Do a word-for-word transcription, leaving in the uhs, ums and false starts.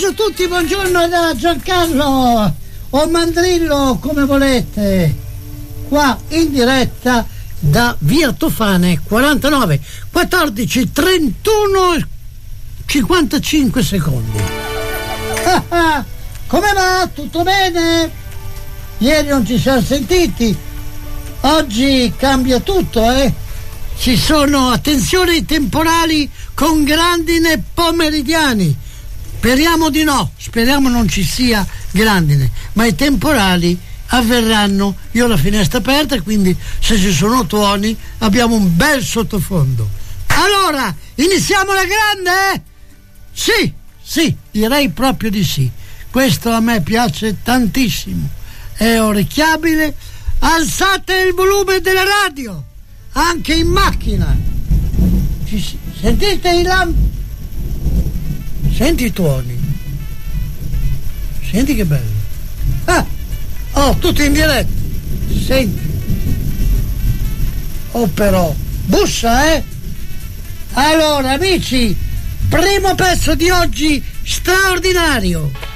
pomeriggio a tutti, buongiorno da Giancarlo o Mandrillo, come volete, qua in diretta da via Tofane quarantanove, quattordici trentuno cinquantacinque secondi. Come va? Tutto bene? Ieri non ci siamo sentiti, oggi cambia tutto, eh? Ci sono, attenzione ai temporali con grandine pomeridiani. Speriamo di no, speriamo non ci sia grandine, ma i temporali avverranno. Io ho la finestra aperta, quindi se ci sono tuoni abbiamo un bel sottofondo. Allora, iniziamo la grande? Sì, sì, direi proprio di sì. Questo a me piace tantissimo, è orecchiabile. Alzate il volume della radio, anche in macchina. Ci, sentite i lampi? Senti i tuoni, senti che bello. Ah, oh, tutti in diretta, senti. Oh, però bussa, eh. Allora amici, primo pezzo di oggi straordinario.